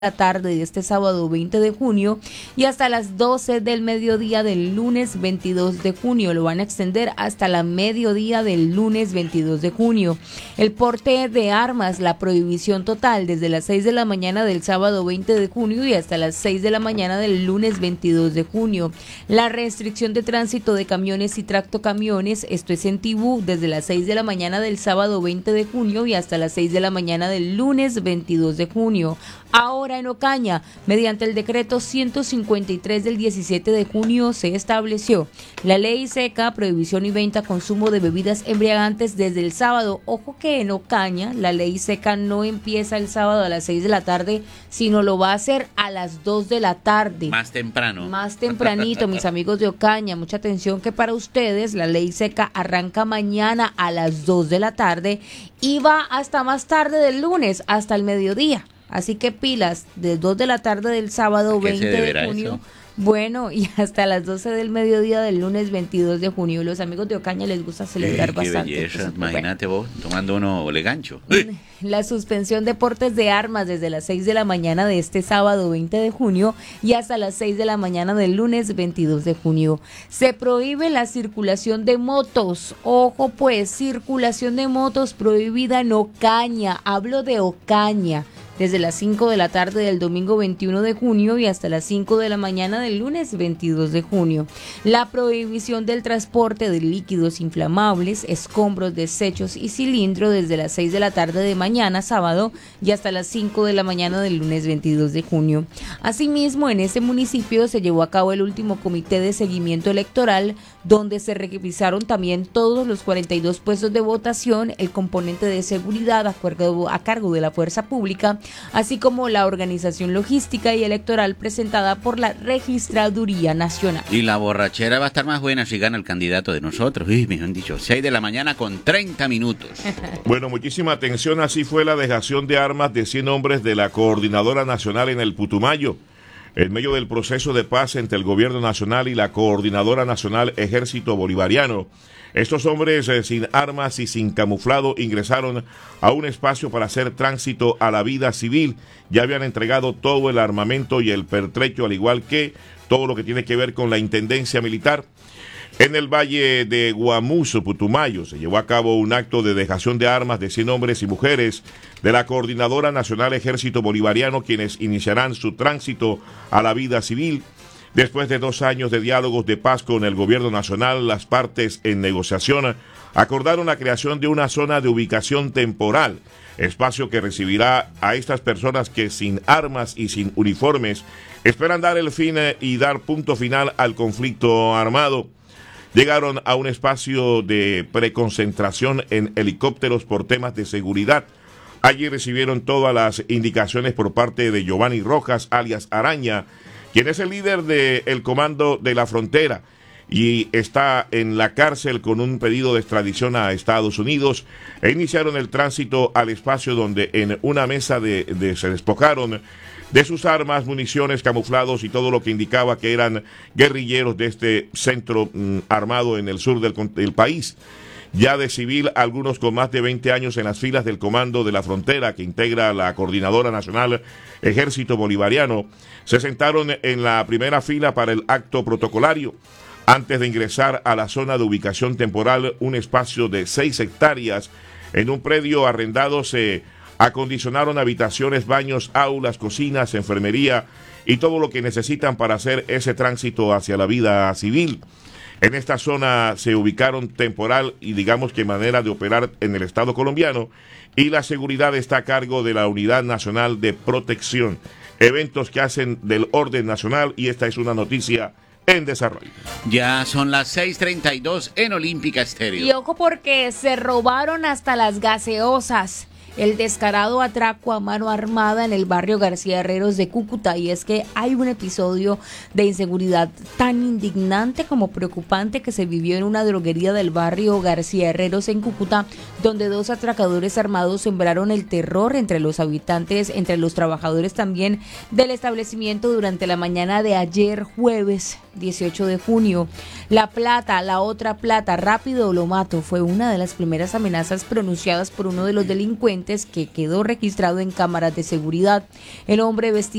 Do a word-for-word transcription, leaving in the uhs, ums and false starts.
la tarde de este sábado veinte de junio y hasta las doce del mediodía del lunes veintidós de junio. Lo van a extender hasta la mediodía del lunes veintidós de junio. El porte de armas, la prohibición total desde las seis de la mañana del sábado veinte de junio y hasta las seis de la mañana del lunes veintidós de junio. La restricción de tránsito de camiones y tractocamiones, esto es en Tibú, desde las seis de la mañana del sábado veinte de junio y hasta las seis de la mañana del lunes veintidós de junio. Ahora en Ocaña, mediante el decreto ciento cincuenta y tres del diecisiete de junio, se estableció la ley seca, prohibición y venta, consumo de bebidas embriagantes desde el sábado. Ojo que en Ocaña la ley seca no empieza el sábado a las seis de la tarde, sino lo va a hacer a las dos de la tarde. Más temprano. Más tempranito, mis amigos de Ocaña. Mucha atención que para ustedes la ley seca arranca mañana a las dos de la tarde y va hasta más tarde del lunes, hasta el mediodía. Así que pilas, de dos de la tarde del sábado veinte de junio, eso? Bueno, y hasta las doce del mediodía del lunes veintidós de junio. Los amigos de Ocaña les gusta celebrar eh, bastante. Qué belleza, pues, imagínate bueno. vos tomando uno legancho. La suspensión de portes de armas desde las seis de la mañana de este sábado veinte de junio y hasta las seis de la mañana del lunes veintidós de junio. Se prohíbe la circulación de motos. Ojo pues, circulación de motos prohibida en Ocaña. Hablo de Ocaña. Desde las cinco de la tarde del domingo veintiuno de junio y hasta las cinco de la mañana del lunes veintidós de junio. La prohibición del transporte de líquidos inflamables, escombros, desechos y cilindros desde las seis de la tarde de mañana, sábado, y hasta las cinco de la mañana del lunes veintidós de junio. Asimismo, en ese municipio se llevó a cabo el último comité de seguimiento electoral, donde se revisaron también todos los cuarenta y dos puestos de votación, el componente de seguridad a cargo, a cargo de la fuerza pública, así como la organización logística y electoral presentada por la Registraduría Nacional. Y la borrachera va a estar más buena si gana el candidato de nosotros. Uy, me han dicho, seis de la mañana con treinta minutos. Bueno, muchísima atención, así fue la dejación de armas de cien hombres de la Coordinadora Nacional en el Putumayo. En medio del proceso de paz entre el Gobierno Nacional y la Coordinadora Nacional Ejército Bolivariano, estos hombres eh, sin armas y sin camuflado ingresaron a un espacio para hacer tránsito a la vida civil. Ya habían entregado todo el armamento y el pertrecho, al igual que todo lo que tiene que ver con la intendencia militar. En el valle de Guamuso, Putumayo, se llevó a cabo un acto de dejación de armas de cien hombres y mujeres de la Coordinadora Nacional Ejército Bolivariano, quienes iniciarán su tránsito a la vida civil. Después de dos años de diálogos de paz con el gobierno nacional, las partes en negociación acordaron la creación de una zona de ubicación temporal, espacio que recibirá a estas personas que sin armas y sin uniformes esperan dar el fin y dar punto final al conflicto armado. Llegaron a un espacio de preconcentración en helicópteros por temas de seguridad. Allí recibieron todas las indicaciones por parte de Giovanni Rojas, alias Araña, quien es el líder del Comando de la Frontera y está en la cárcel con un pedido de extradición a Estados Unidos, e iniciaron el tránsito al espacio donde en una mesa de, de se despojaron de sus armas, municiones, camuflados y todo lo que indicaba que eran guerrilleros de este centro mm, armado en el sur del, del país. Ya de civil, algunos con más de veinte años en las filas del Comando de la Frontera, que integra la Coordinadora Nacional Ejército Bolivariano, se sentaron en la primera fila para el acto protocolario. Antes de ingresar a la zona de ubicación temporal, un espacio de seis hectáreas en un predio arrendado, se acondicionaron habitaciones, baños, aulas, cocinas, enfermería y todo lo que necesitan para hacer ese tránsito hacia la vida civil. En esta zona se ubicaron temporal y digamos que manera de operar en el Estado colombiano, y la seguridad está a cargo de la Unidad Nacional de Protección. Eventos que hacen del orden nacional, y esta es una noticia en desarrollo. Ya son las seis treinta y dos en Olímpica Estéreo. Y ojo porque se robaron hasta las gaseosas. El descarado atraco a mano armada en el barrio García Herreros de Cúcuta, y es que hay un episodio de inseguridad tan indignante como preocupante que se vivió en una droguería del barrio García Herreros en Cúcuta, donde dos atracadores armados sembraron el terror entre los habitantes, entre los trabajadores también del establecimiento durante la mañana de ayer jueves dieciocho de junio. La plata, la otra plata, rápido o lo mato, fue una de las primeras amenazas pronunciadas por uno de los delincuentes incidentes que quedó registrado en cámaras de seguridad. El hombre vestía